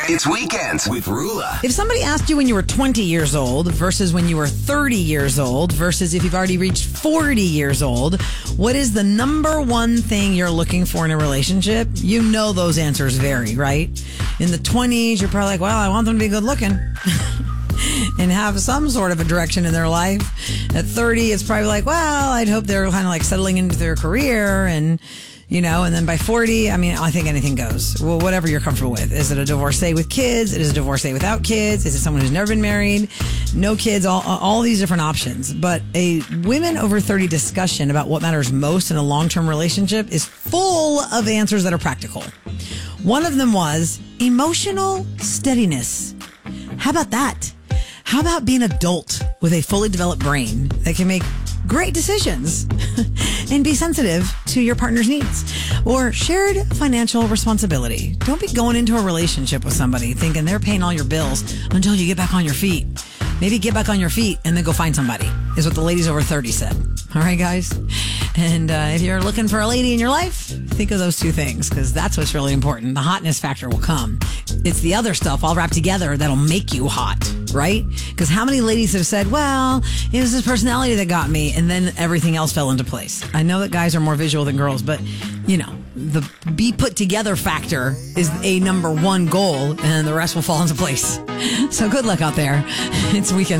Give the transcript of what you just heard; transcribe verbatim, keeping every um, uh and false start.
It's Weekends with Rula. If somebody asked you when you were twenty years old versus when you were thirty years old versus if you've already reached forty years old, what is the number one thing you're looking for in a relationship? You know those answers vary, right? In the twenties, you're probably like, well, I want them to be good looking and have some sort of a direction in their life. At thirty, it's probably like, well, I'd hope they're kind of like settling into their career and... You know, and then by forty, I mean, I think anything goes. Well, whatever you're comfortable with. Is it a divorcee with kids? Is it a divorcee without kids? Is it someone who's never been married? No kids? All, all these different options. But a women over thirty discussion about what matters most in a long-term relationship is full of answers that are practical. One of them was emotional steadiness. How about that? How about being an adult with a fully developed brain that can make great decisions and be sensitive to your partner's needs? Or shared financial responsibility. Don't be going into a relationship with somebody thinking they're paying all your bills until you get back on your feet. Maybe get back on your feet and then go find somebody, is what the ladies over thirty said. All right, guys? And uh, if you're looking for a lady in your life, think of those two things, because that's what's really important. The hotness factor will come. It's the other stuff all wrapped together that'll make you hot, right? Because how many ladies have said, well, it was his personality that got me, and then everything else fell into place. I know that guys are more visual than girls, but, you know, the be put together factor is a number one goal, and the rest will fall into place. So good luck out there. It's weekend.